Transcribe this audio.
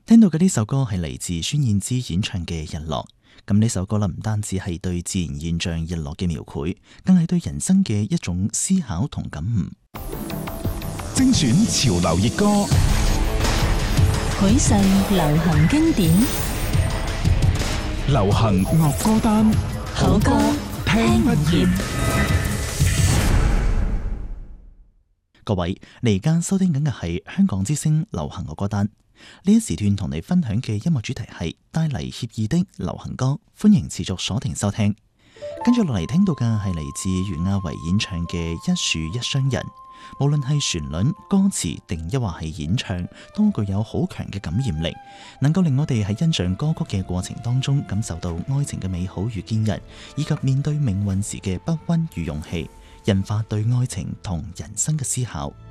聽到嘅呢首歌係嚟自孫燕姿演唱嘅《日落》。咁呢首歌啦，唔單止係對自然現象日落嘅描繪，更係對人生嘅一種思考同感悟。 精選潮流熱歌， 許世流行經典， 流行樂歌單， 好歌聽不厭。 各位，你而家收聽緊嘅係香港之聲流行樂歌單。呢一時段同你分享嘅音樂主題係帶嚟愜意的流行歌，歡迎持續鎖定收聽。跟住落嚟聽到嘅係嚟自袁亞維演唱嘅《一樹一雙人》，無論係旋律、歌詞定抑或係演唱，都具有好強嘅感染力，能夠令我哋喺欣賞歌曲嘅過程當中感受到愛情嘅美好與堅韌，以及面對命運時嘅不屈與勇氣，引發對愛情同人生嘅思考。